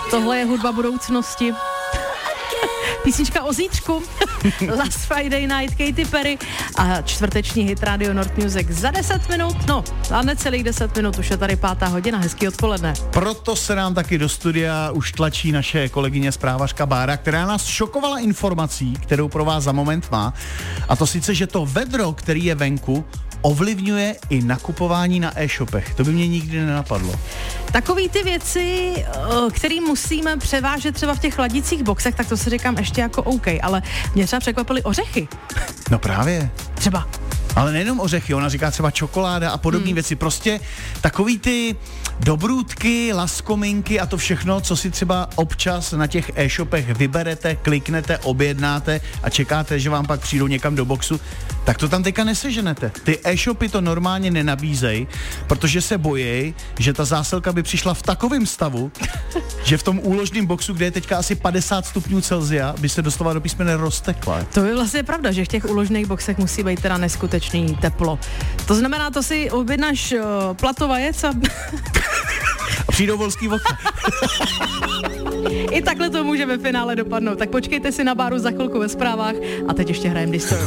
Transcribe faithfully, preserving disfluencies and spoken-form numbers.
Tohle je hudba budoucnosti. Písnička o zítřku. Last Friday Night, Katy Perry a čtvrteční hit Radio North Music za deset minut, no a necelých deset minut, už je tady pátá hodina, hezký odpoledne. Proto se nám taky do studia už tlačí naše kolegyně zprávařka Bára, která nás šokovala informací, kterou pro vás za moment má, a to sice, že to vedro, který je venku, ovlivňuje i nakupování na e-shopech. To by mě nikdy nenapadlo. Takový ty věci, které musíme převážet třeba v těch chladicích boxech, tak to si říkám ještě jako OK, ale mě třeba překvapily ořechy. No právě. Třeba. Ale nejenom ořechy, ona říká třeba čokoláda a podobné hmm. věci. Prostě takový ty dobrůdky, laskominky a to všechno, co si třeba občas na těch e-shopech vyberete, kliknete, objednáte a čekáte, že vám pak přijdou někam do boxu, tak to tam teďka neseženete. Ty e-shopy to normálně nenabízejí, protože se bojí, že ta zásilka by přišla v takovém stavu, že v tom úložném boxu, kde je teďka asi padesát stupňů Celsia, by se dostala do písmene roztekla. To je vlastně pravda, že v těch úložných boxech musí být teda neskutečný teplo. To znamená, to si objednáš uh, plato vajec a... a přijdou volský okna. I takhle to může ve finále dopadnout. Tak počkejte si na Báru za chvilku ve zprávách a teď ještě hrajem Disturb.